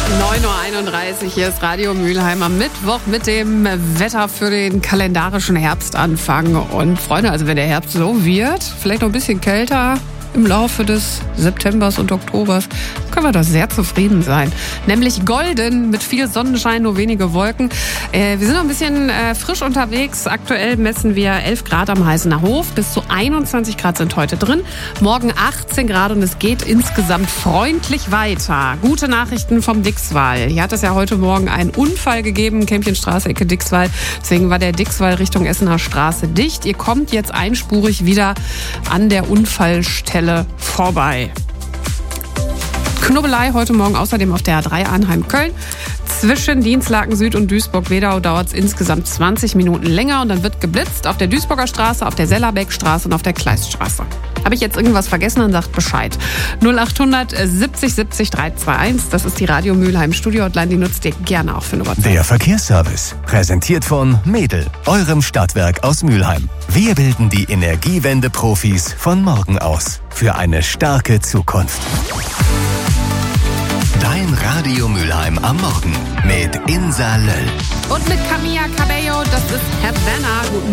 9.31 Uhr, hier ist Radio Mülheim am Mittwoch mit dem Wetter für den kalendarischen Herbstanfang. Und Freunde, also wenn der Herbst so wird, vielleicht noch ein bisschen kälter im Laufe des Septembers und Oktobers, können wir doch sehr zufrieden sein. Nämlich golden mit viel Sonnenschein, nur wenige Wolken. Wir sind noch ein bisschen frisch unterwegs. Aktuell messen wir 11 Grad am Heißener Hof. Bis zu 21 Grad sind heute drin. Morgen 18 Grad und es geht insgesamt freundlich weiter. Gute Nachrichten vom Dixwall. Hier hat es ja heute Morgen einen Unfall gegeben, Kämpchenstraße, Ecke Dixwall. Deswegen war der Dixwall Richtung Essener Straße dicht. Ihr kommt jetzt einspurig wieder an der Unfallstelle vorbei. Knubbelei heute Morgen außerdem auf der A3 Arnheim-Köln. Zwischen Dienstlaken Süd und Duisburg-Wedau dauert es insgesamt 20 Minuten länger und dann wird geblitzt auf der Duisburger Straße, auf der Sellerbeckstraße und auf der Kleiststraße. Habe ich jetzt irgendwas vergessen, dann sagt Bescheid. 0800 70 70 321, das ist die Radio Mülheim Studio-Hotline, die nutzt ihr gerne auch für eine WhatsApp. Der Verkehrsservice, präsentiert von Mädel, eurem Stadtwerk aus Mülheim. Wir bilden die Energiewende-Profis von morgen aus für eine starke Zukunft. Dein Radio Mülheim am Morgen mit Insa Löll. Und mit Camilla Cabello, das ist Havana. Guten